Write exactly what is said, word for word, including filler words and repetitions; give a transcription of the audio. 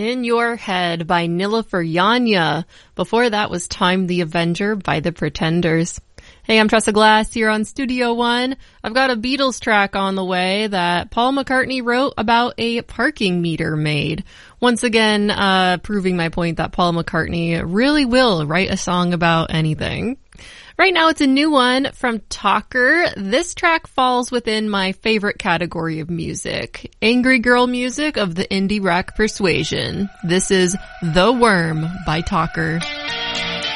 In Your Head by Nilüfer Yanya. Before that was Time the Avenger by The Pretenders. Hey, I'm Tressa Glass here on Studio One. I've got a Beatles track on the way that Paul McCartney wrote about a parking meter maid. Once again, uh, proving my point that Paul McCartney really will write a song about anything. Right now it's a new one from Talker. This track falls within my favorite category of music. Angry girl music of the indie rock persuasion. This is The Worm by Talker.